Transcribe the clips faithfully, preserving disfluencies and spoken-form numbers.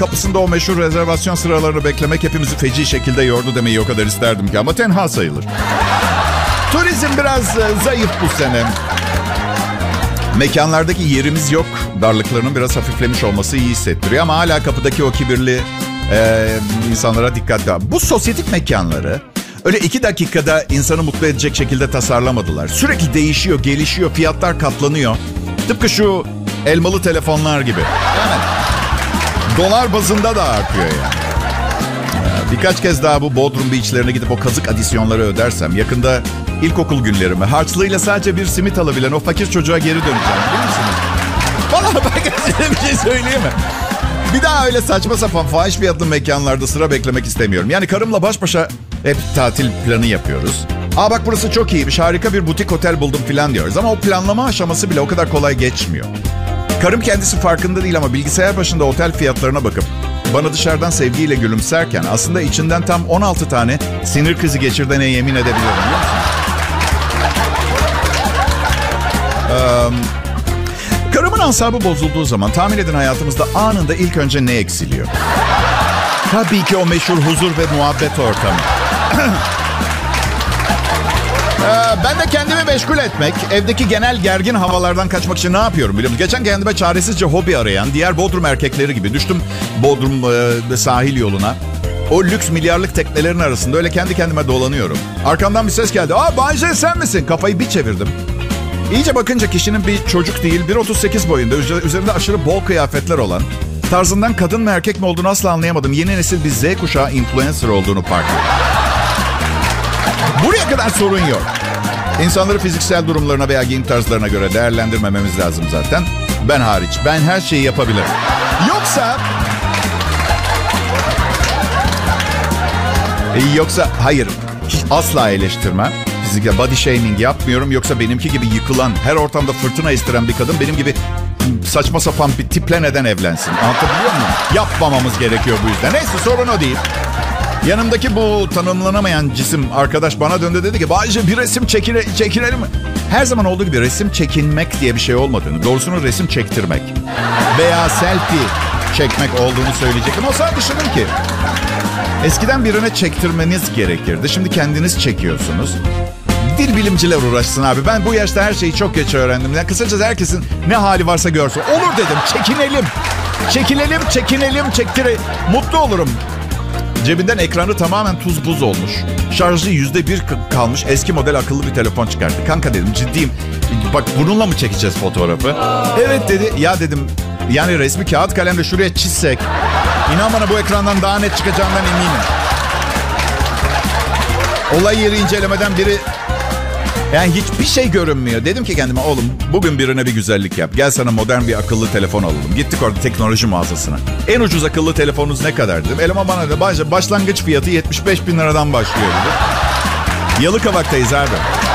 kapısında o meşhur rezervasyon sıralarını beklemek hepimizi feci şekilde yordu demeyi o kadar isterdim ki. Ama tenha sayılır. Turizm biraz zayıf bu sene. Mekanlardaki yerimiz yok. Darlıklarının biraz hafiflemiş olması iyi hissettiriyor. Ama hala kapıdaki o kibirli e, insanlara dikkatli. Bu sosyetik mekanları öyle iki dakikada insanı mutlu edecek şekilde tasarlamadılar. Sürekli değişiyor, gelişiyor, fiyatlar katlanıyor. Tıpkı şu elmalı telefonlar gibi. Yani dolar bazında da artıyor yani. Birkaç kez daha bu Bodrum beachlerine gidip o kazık adisyonları ödersem yakında ilkokul günlerimi harçlığıyla sadece bir simit alabilen o fakir çocuğa geri döneceğim. Biliyor musunuz? Vallahi ben size bir şey söyleyeyim mi? Bir daha öyle saçma sapan fahiş fiyatlı mekanlarda sıra beklemek istemiyorum. Yani karımla baş başa hep tatil planı yapıyoruz. Aa bak burası çok iyiymiş, harika bir butik otel buldum falan diyoruz. Ama o planlama aşaması bile o kadar kolay geçmiyor. Karım kendisi farkında değil ama bilgisayar başında otel fiyatlarına bakıp bana dışarıdan sevgiyle gülümserken aslında içinden tam on altı tane sinir krizi geçirdiğine yemin edebiliyorum, biliyor musun? Ee, karımın asabı bozulduğu zaman tahmin edin hayatımızda anında ilk önce ne eksiliyor? Tabii ki o meşhur huzur ve muhabbet ortamı. Ee, ben de kendimi meşgul etmek, evdeki genel gergin havalardan kaçmak için ne yapıyorum biliyor musun? Geçen kendime çaresizce hobi arayan diğer Bodrum erkekleri gibi düştüm Bodrum e, sahil yoluna. O lüks milyarlık teknelerin arasında öyle kendi kendime dolanıyorum. Arkamdan bir ses geldi. Aa Bayce sen misin? Kafayı bir çevirdim. İyice bakınca kişinin bir çocuk değil, bir otuz sekiz boyunda, üzerinde aşırı bol kıyafetler olan, tarzından kadın mı erkek mi olduğunu asla anlayamadım. Yeni nesil bir Z kuşağı influencer olduğunu fark ettim. Buraya kadar sorun yok. İnsanları fiziksel durumlarına veya giyim tarzlarına göre değerlendirmememiz lazım zaten. Ben hariç. Ben her şeyi yapabilirim. Yoksa... Yoksa hayır. Asla eleştirmem. Fiziksel body shaming yapmıyorum. Yoksa benimki gibi yıkılan, her ortamda fırtına estiren bir kadın benim gibi saçma sapan bir tiple neden evlensin? Anlatabiliyor muyum? Yapmamamız gerekiyor bu yüzden. Neyse sorun o değil. Yanımdaki bu tanımlanamayan cisim arkadaş bana döndü, dedi ki Bayce bir resim çekile, çekilelim mi? Her zaman olduğu gibi resim çekinmek diye bir şey olmadığını, doğrusunu resim çektirmek veya selfie çekmek olduğunu söyleyecektim. O zaman düşündüm ki eskiden birine çektirmeniz gerekirdi. Şimdi kendiniz çekiyorsunuz. Dil bilimciler uğraşsın abi. Ben bu yaşta her şeyi çok geç öğrendim. Yani kısacası herkesin ne hali varsa görsün. Olur dedim, çekinelim. Çekinelim, çekinelim, çektire. Mutlu olurum. Cebinden ekranı tamamen tuz buz olmuş. Şarjı yüzde bir kalmış. Eski model akıllı bir telefon çıkarttı. Kanka dedim, ciddiyim. Bak bununla mı çekeceğiz fotoğrafı? Evet dedi. Ya dedim, yani resmi kağıt kalemle şuraya çizsek, İnan bana bu ekrandan daha net çıkacağından eminim. Olay yeri incelemeden biri... Yani hiçbir şey görünmüyor. Dedim ki kendime, oğlum bugün birine bir güzellik yap. Gel sana modern bir akıllı telefon alalım. Gittik orada teknoloji mağazasına. En ucuz akıllı telefonunuz ne kadar dedim. Eleman bana dedi, başlangıç fiyatı yetmiş beş bin liradan başlıyor dedi. Yalıkavak'tayız abi.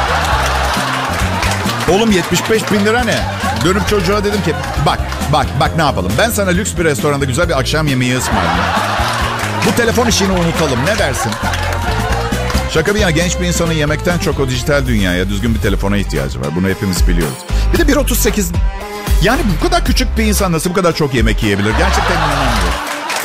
Oğlum yetmiş beş bin lira ne? Dönüp çocuğa dedim ki bak bak bak ne yapalım. Ben sana lüks bir restoranda güzel bir akşam yemeği ısmarlayayım. Bu telefon işini unutalım, ne dersin? Şaka bir yana, genç bir insanın yemekten çok o dijital dünyaya, düzgün bir telefona ihtiyacı var. Bunu hepimiz biliyoruz. Bir de bir otuz sekiz... Yani bu kadar küçük bir insan nasıl bu kadar çok yemek yiyebilir? Gerçekten inanamıyorum.